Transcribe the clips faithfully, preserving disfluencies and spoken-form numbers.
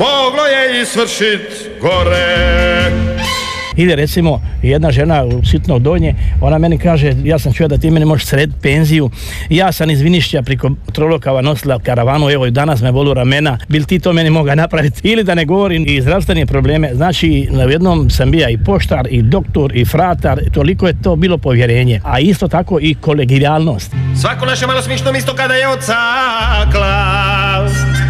moglo je i svršit gore. Ide recimo jedna žena u Sitno Donje, ona meni kaže, ja sam čuo da ti meni možeš srediti penziju, ja sam iz Vinišća priko Trolokava nosila karavanu, evo i danas me bolu ramena, bil ti to meni moga napraviti, ili da ne govorim i zdravstvene probleme. Znači, na jednom sam bio i poštar, i doktor, i fratar, toliko je to bilo povjerenje, a isto tako i kolegijalnost. Svako naše malo smišno misto kada je ocakla,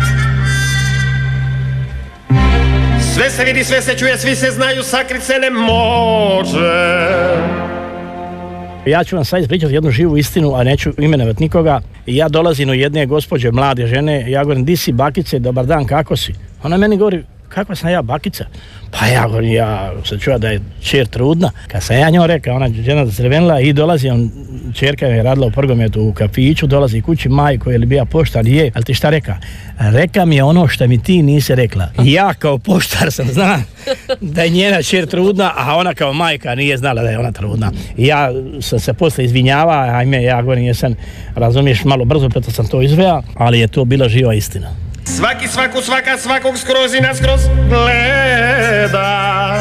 sve se vidi, sve se čuje, svi se znaju, sakrit se ne može. Ja ću vam sad ispričati jednu živu istinu, a neću imenovati nikoga. Ja dolazim u jedne gospođe, mlade žene, ja govorim, di si bakice, dobar dan, kako si? Ona meni govori, kakva sam ja bakica? Pa ja govorim, ja sam čuo da je čer trudna. Kad sam ja njoj rekao, ona žena zacrvenila i dolazi, on, čerka je radila u Prgometu u kafiću, dolazi kući, majko, je li bija poštar? Je, ali ti šta reka? Reka mi je ono što mi ti nisi rekla. Ja kao poštar sam zna da je njena čer trudna, a ona kao majka nije znala da je ona trudna. Ja sam se posle izvinjava, ajme, ja govorim, jesam, razumiješ, malo brzo, preto sam to izvea, ali je to bila živa istina. Svaki svaku svaka svakog skroz i naskroz gleda.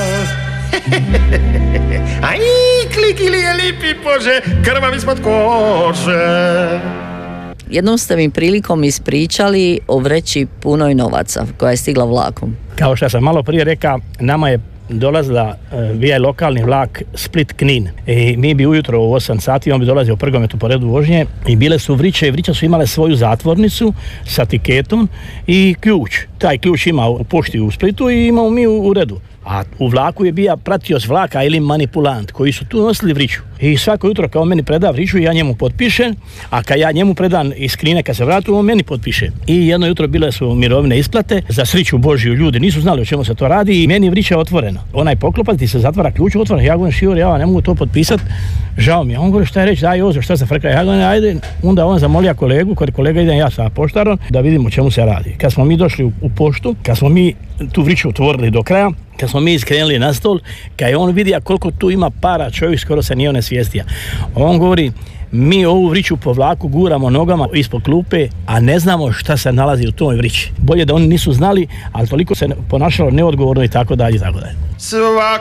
Aj, kliki li je lipi Bože, krvav ispod kože. Jednom ste mi prilikom ispričali o vreći punoj novaca koja je stigla vlakom. Kao što sam malo prije rekao, nama je dolazila via lokalni vlak Split-Knin. I mi bi ujutro u osam sati, on bi dolazio u Prgometu po redu vožnje i bile su vriće i vriće su imale svoju zatvornicu sa tiketom i ključ. Taj ključ ima u pošti u Splitu i imamo mi u, u redu. A u vlaku je bija pratioc vlaka ili manipulant koji su tu nosili vriću. I svako jutro kao meni preda vriću, ja njemu potpišem, a kad ja njemu predam iz skrine kad se vratu, on meni potpiše. I jedno jutro bile su mirovine isplate, za sriću Božju ljudi nisu znali o čemu se to radi i meni vrića otvorena. Onaj poklopac ti se zatvara ključ otvoren, ja govorim šior, ja ne mogu to potpisat, žao mi je. On govori šta je reći, daj Jozo, šta se frka, ja govorim ajde, onda on zamolija kolegu, kod kolega idem ja sa poštarom da vidimo o čemu se radi. Kad smo mi došli u, u poštu, kad smo mi tu vriću otvorili do kraja, kad smo mi iskrenuli na stol, kad je on vidio koliko tu ima para, čovjek skoro se nije onesvijestio. On govori, mi ovu vriću po vlaku guramo nogama ispod klupe, a ne znamo šta se nalazi u toj vrići. Bolje da oni nisu znali, ali toliko se ponašalo neodgovorno i tako dalje i tako dalje.